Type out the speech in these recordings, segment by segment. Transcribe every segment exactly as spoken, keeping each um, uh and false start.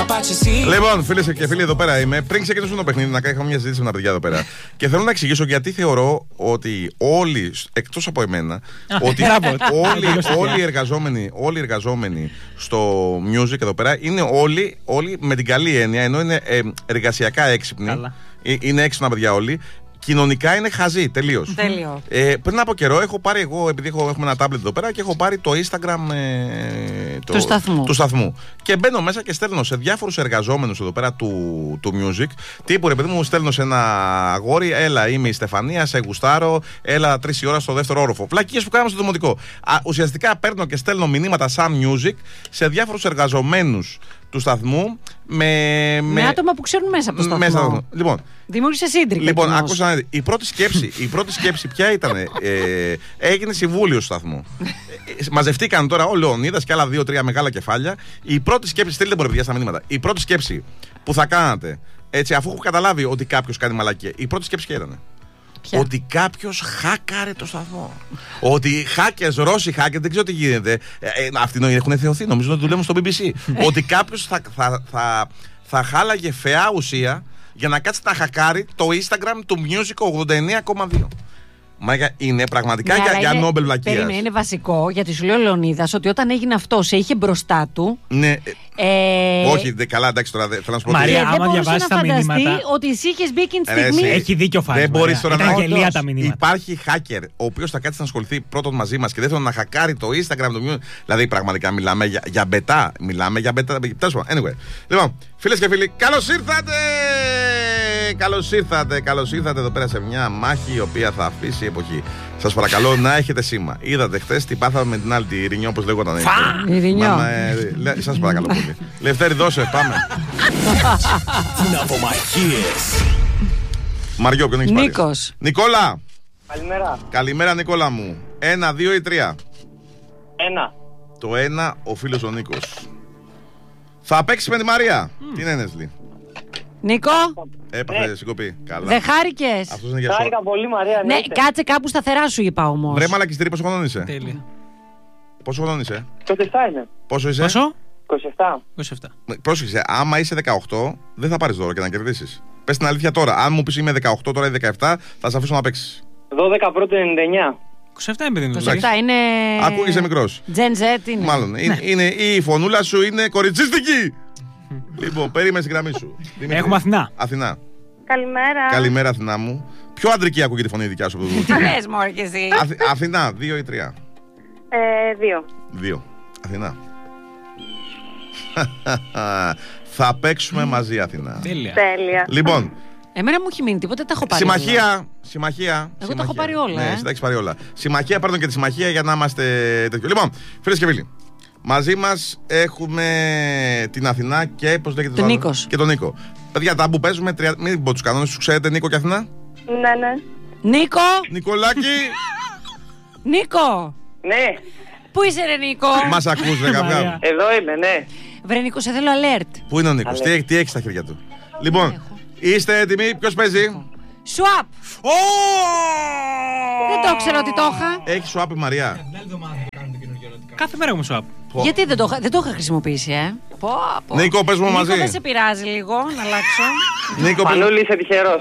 Λοιπόν, φίλες και φίλοι, εδώ πέρα είμαι. Πριν ξεκινήσουμε το παιχνίδι, να κάνουμε μια συζήτηση με τα παιδιά εδώ πέρα. Και θέλω να εξηγήσω γιατί θεωρώ ότι όλοι, εκτός από εμένα, ότι όλοι, όλοι, οι εργαζόμενοι, όλοι οι εργαζόμενοι στο music εδώ πέρα είναι όλοι, όλοι με την καλή έννοια, ενώ είναι ε, εργασιακά έξυπνοι. Καλά. Είναι έξυπνα παιδιά όλοι. Κοινωνικά είναι χαζή, τελείως. Τέλειο. Ε, πριν από καιρό έχω πάρει εγώ, επειδή έχω, έχουμε ένα τάμπλετ εδώ πέρα και έχω πάρει το Instagram ε, το, του, σταθμού. του σταθμού. Και μπαίνω μέσα και στέλνω σε διάφορους εργαζόμενους εδώ πέρα του, του music. Τύπου ρε παιδί μου, στέλνω σε ένα αγόρι, έλα είμαι η Στεφανία, σε γουστάρω, έλα τρεις η ώρα στο δεύτερο όροφο. Πλακίες που κάναμε στο δημοτικό. Α, ουσιαστικά παίρνω και στέλνω μηνύματα σαν music σε διάφορους εργαζομένους του σταθμού με, με, με άτομα που ξέρουν μέσα από το σταθμό. Μέσα, λοιπόν, δημιούργησε σύντρικα. Λοιπόν, άκουσα, η πρώτη σκέψη, η πρώτη σκέψη ποια ήταν, ε, έγινε συμβούλιο του σταθμού. ε, μαζευτήκαν τώρα ο Λεωνίδας και άλλα δύο-τρία μεγάλα κεφάλια. Η πρώτη σκέψη, στείλτε μπορεί παιδιά στα μηνύματα. Η πρώτη σκέψη που θα κάνατε, έτσι, αφού έχω καταλάβει ότι κάποιος κάνει μαλακία, η πρώτη σκέψη ποια ήταν? Ποια? Ότι κάποιος χάκαρε το σταθμό. Ότι hackers, Ρώσοι hackers, δεν ξέρω τι γίνεται. Ε, ε, αυτοί έχουν θεωθεί, νομίζω ότι δουλεύουν στο μπι μπι σι. Ότι κάποιος θα, θα, θα, θα χάλαγε φαιά ουσία για να κάτσει να χακάρει το Instagram του Music ογδόντα εννέα κόμμα δύο. Μα είναι πραγματικά ναι, για, για είναι, Νόμπελ βλακίας. Περίμενε, είναι βασικό, γιατί σου λέει ο Λεωνίδας ότι όταν έγινε αυτό σε είχε μπροστά του. Ναι. Ε... Όχι, δε, καλά, εντάξει τώρα θέλω να σου πω. Μαρία, δεν άμα διαβάσει τα μηνύματα. Ότι εσύ είχες μπει εκείνη τη στιγμή. Έχει δίκιο φάση. Δεν μπορεί τώρα να γελία τα μηνύματα. Υπάρχει hacker ο οποίος θα κάτσει να ασχοληθεί πρώτον μαζί μας και δεύτερον να χακάρει το Instagram του Music. Δηλαδή πραγματικά μιλάμε για, για μπετά. Μιλάμε για μπετά. Anyway. Λοιπόν, φίλες και φίλοι, καλώς ήρθατε! Καλώς ήρθατε, καλώς ήρθατε εδώ πέρα σε μια μάχη η οποία θα αφήσει εποχή. Σας παρακαλώ να έχετε σήμα. Είδατε χθες τι πάθαμε με την άλλη τη Ρινιό, όπως λέγονταν. Η Ρινιό. Σας παρακαλώ πολύ. Λευτέρη, δώσε, πάμε. Μαριό, ποιον έχεις πάρει? Νίκος. Νικόλα. Καλημέρα. Καλημέρα, Νικόλα μου. Ένα, δύο ή τρία? Ένα. Το ένα, ο φίλος ο Νίκος. Θα παίξεις με τη Μαρία. Mm. Τι είναι, Νέσλι? Νίκο. Έπαθε συγκοπή. Καλά. Δεν χάρηκες? Αυτός είναι για σώμα. Χάρηκα πολύ, Μαρία. Ναι, κάτσε κάπου σταθερά σου είπα όμως. Βρε μαλακιστήρι, πόσο χρονών είσαι? Τέλεια. Πόσο χρονών είσαι? είκοσι επτά είναι. Πόσο είσαι? Πόσο? είκοσι επτά. είκοσι επτά. Πρόσεξε, άμα είσαι δεκαοκτώ, δεν θα πάρεις δώρο και να κερδίσεις. Πες την αλήθεια τώρα. Αν μου πεις είμαι δεκαοκτώ, τώρα ή δεκαεπτά, θα σε αφήσω να παίξεις. δώδεκα πρώτο ενενήντα εννιά. είκοσι επτά είναι παιδί. είκοσι επτά είναι. Ακούγεσαι μικρός. Gen Z είναι. Μάλλον. Ναι. Είναι, είναι, η φωνούλα σου είναι κοριτσίστικη. Λοιπόν, περίμενε στην γραμμή σου. Έχουμε Αθηνά. Αθηνά. Καλημέρα. Καλημέρα, Αθηνά μου. Πιο αντρική ακούγεται η φωνή δικιά σου από το Τι λες, μωρέ και εσύ? Αθ, Αθηνά, δύο ή τρία? Ε, δύο. Δύο. Αθηνά. Θα παίξουμε μαζί, Αθηνά. Τέλεια. Τέλεια. Λοιπόν. Εμένα μου έχει μείνει τίποτα, τα έχω πάρει. Συμμαχία. Όλα. Συμμαχία. Εγώ συμμαχία. τα έχω πάρει όλα. Ναι, ε. εσύ τα έχεις πάρει όλα. Συμμαχία, παίρνω και τη συμμαχία για να είμαστε τέτοιο. Λοιπόν, φίλες και φίλοι, μαζί μας έχουμε την Αθηνά και πώς λέγεται τον το Νίκο. Και τον Νίκο. Παιδιά, τα που παίζουμε, τρια... μην πω τους κανόνες, τους ξέρετε Νίκο και Αθηνά? Ναι, ναι. Νίκο! Νικολάκη! Νίκο! Ναι. Πού είσαι ρε Νίκο? Μας ακούς ρε καυγά? Εδώ είμαι, ναι. Βρε Νίκο, σε θέλω alert. Πού είναι ο Νίκος, τι, τι έχει στα χέρια του? Λοιπόν, είστε έτοιμοι, ποιος παίζει? Swap! Oh! Δεν το ξέρω ότι το είχα. Έχει swap η Μαρία? Κάθε μέρα έχουμε swap. Γιατί δεν το, είχα- δεν το είχα χρησιμοποιήσει, ε. Πω, πω. Νίκο, πες μου Νίκο, μαζί. δεν σε πειράζει λίγο να αλλάξω. Νίκο, πες μου. Πανούλη, είσαι τυχερός.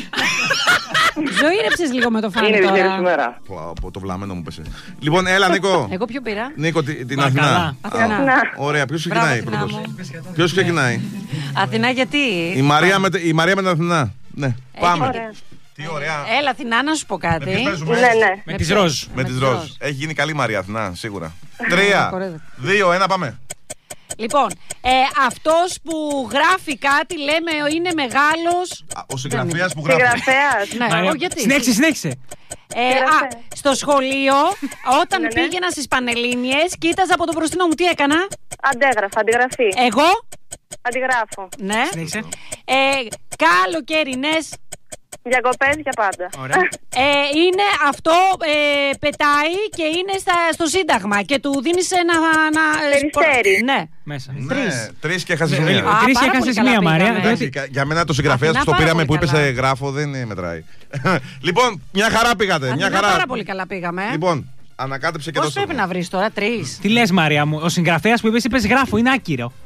Ζωήρεψες λίγο με το φάνη Είναι τυχερή τώρα. σήμερα. Πω, πω, το βλαμμένο μου πέσε. Λοιπόν, έλα Νίκο. Εγώ ποιο πήρα? Νίκο, τη- την Μπακαλά. Αθηνά. Αθηνά. Α, Ωραία, ποιος Μπράβο, ξεκινάει Αθηνά πρώτος? μου. Ποιος ξεκινάει? Αθηνά γιατί? Η Μαρία με, η Μαρία με την Αθηνά. Ναι, πάμε. Ωραία. Τι ωραία. Έλα Αθηνά να σου πω κάτι. Με ποιους παίζουμε? Ναι, ναι. Με τις ροζ. Με τις τις ροζ. ροζ. Έχει γίνει καλή Μαρία Αθηνά, σίγουρα. Τρία, κορέδε. δύο, ένα, πάμε. Λοιπόν, ε, αυτός που γράφει κάτι λέμε είναι μεγάλος. Α, ο συγγραφέας που γράφει. Συγγραφέας. Ναι, Μαρία, ο, γιατί. Συνέχισε, συνέχισε. Ε, α, στο σχολείο, όταν Ναι, ναι. πήγαινα στις Πανελλήνιες, κοίταζα από το μπροστινό μου. Τι έκανα? Αντέγραφα, αντιγραφή. Εγώ, Αντιγράφω. ναι. Συνέχισε. Ε, καλοκαιρινές. Διακοπές για πάντα. Ωραία. Ε, είναι αυτό, ε, πετάει και είναι στα, στο Σύνταγμα και του δίνεις ένα... ένα Περιστέρι. Ναι. Μέσα. Ναι, τρεις και έχασες Α, μία. Τρεις πάρα έχασες πολύ καλά μία, Μαρία. πήγαμε. διότι- Εντάξει, Για μένα το συγγραφέας που Αθηνά το πάρα πήραμε που πολύ είπε σε καλά. γράφω δεν ε, μετράει. Λοιπόν, μια χαρά πήγατε. Μια Αθηνά, χαρά. πάρα πολύ καλά πήγαμε. ε. Λοιπόν, ανακάτεψε και Πώς δώσε πρέπει μου. να βρεις τώρα, τρεις. Τι λες, Μαρία μου, ο συγγραφέας που είπες, είπες γράφω, είναι άκυρο.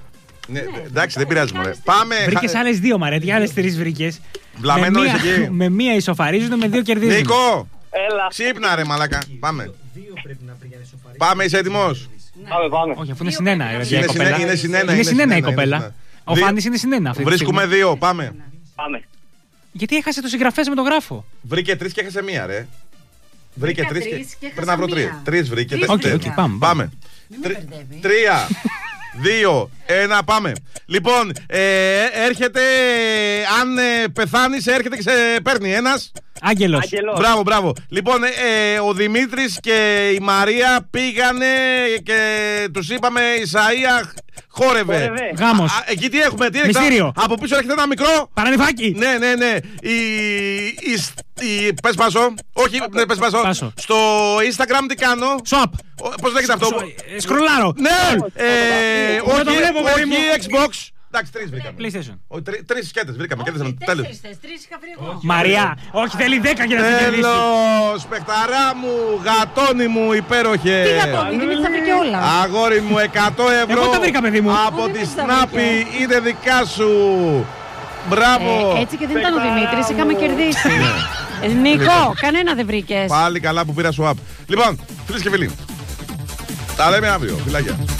Ναι, εντάξει, δεν πειράζει, μωρέ. Πάμε. Βρήκε άλλε δύο, Μαρία. Τι άλλε τρει βρήκε. Βλαμμένο με, είσαι μία, εκεί. με μία ισοφαρίζονται, με δύο κερδίζουν. Νίκο, Έλα. ξύπνα ρε μαλάκα. Πάμε. Πάμε, είσαι έτοιμος? Πάμε, πάμε. Όχι, αφού είναι συνένα η Είναι κοπέλα. συνέ- είναι συνένα, Είναι είναι συνένα η συνένα, κοπέλα. είναι Ο συνένα. Φάνης είναι συνένα αυτή τη Βρίσκουμε στιγμή. δύο, πάμε. Πάμε. Γιατί έχασε το συγγραφέα με τον γράφο. Βρήκε τρει και έχασε μία, ρε. Βρήκε Βρήκα τρει τρεις και. και Πρέπει να βρω έχασα τρει. μία. Τρει βρήκε. Τρεις τε- Οκ, τε- οκ, πάμε. Πάμε. Μην με Τρι- μπερδεύει. Τρία, δύο, ένα, πάμε. Λοιπόν, ε, έρχεται. Αν ε, πεθάνει, έρχεται και σε παίρνει ένα. Άγγελος. Άγγελος. Μπράβο, μπράβο. Λοιπόν, ε, ε, ο Δημήτρης και η Μαρία πήγανε και τους είπαμε Ισαΐα χόρευε. Χόρευε. Γάμος. Α, εκεί τι έχουμε, τι Μυστήριο. έχουμε. Από πίσω έρχεται ένα μικρό. Παρανυφάκι. Ναι, ναι, ναι. Η, η, η, πες πάσο. Όχι, ναι, πες πάσο. Πάσο. Στο Instagram τι κάνω. Σοπ. Ο- Πώς λέγεται αυτό. Ε, Σκρολάρω. Ναι, ε, Δεν όχι, το βλέπω, παιδί μου. όχι Xbox. Εντάξει, τρεις βρήκαμε. PlayStation. Όχι, τρι- Τρεις σκέτες βρήκαμε. Κέρδισαμε. Όχι, Τέλος. τέσσερις θες, τρεις είχα βρει εγώ. Μαρία. Όχι, θέλει δέκα για να την κερδίσει. Τέλος, παιχταρά μου, γατόνι μου, υπέροχε. Τι γατόνι, Δημήτρη θα βρει και όλα. Αγόρι μου, εκατό ευρώ. Εγώ τα βρήκα, παιδί μου. Από Ο τη Δημήτρης τα Snappi βρήκε. είναι δικά σου. Μπράβο. Ε, έτσι και δεν ήταν ο Δημήτρης, είχαμε κερδίσει. Ε, Νίκο, κανένα δεν βρήκες. Πάλι καλά που πήρα σου app. Λοιπόν, φίλες και φίλοι, τα λέμε αύριο. Φιλάκια.